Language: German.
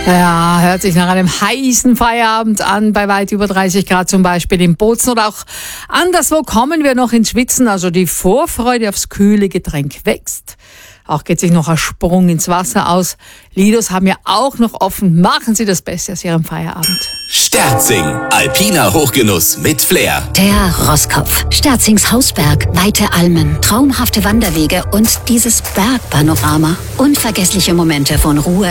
Ja, hört sich nach einem heißen Feierabend an, bei weit über 30 Grad zum Beispiel in Bozen oder auch anderswo kommen wir noch ins Schwitzen, also die Vorfreude aufs kühle Getränk wächst. Auch geht sich noch ein Sprung ins Wasser aus. Lidos haben ja auch noch offen. Machen Sie das Beste aus Ihrem Feierabend. Sterzing, alpiner Hochgenuss mit Flair. Der Rosskopf, Sterzings Hausberg, weite Almen, traumhafte Wanderwege und dieses Bergpanorama. Unvergessliche Momente von Ruhe